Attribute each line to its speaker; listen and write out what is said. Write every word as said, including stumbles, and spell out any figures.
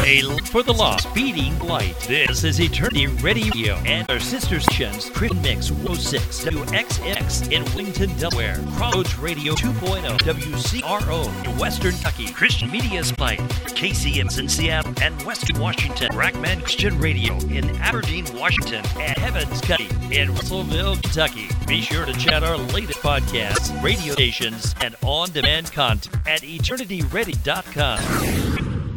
Speaker 1: A light for the lost, beating light. This is Eternity Radio and our sister stations, Christian Mix one oh six W X X in Wellington, Delaware, Crossroads Radio two point oh W C R O in Western Kentucky, Christian Media Spike, K C M in Seattle and Western Washington, Rackman Christian Radio in Aberdeen, Washington, and Heavens Cuddy in Russellville, Kentucky. Be sure to check out our latest podcasts, radio stations, and on-demand content at eternity ready dot com.